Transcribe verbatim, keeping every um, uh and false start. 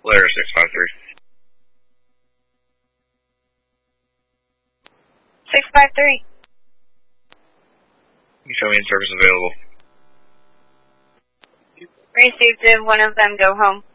Layer six five three. six five three. You show me in service available. Received. Did one of them go home?